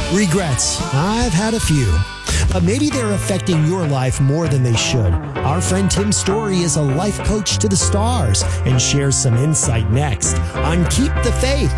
Regrets. I've had a few. But maybe they're affecting your life more than they should. Our friend Tim Story is a life coach to the stars and shares some insight next on Keep the Faith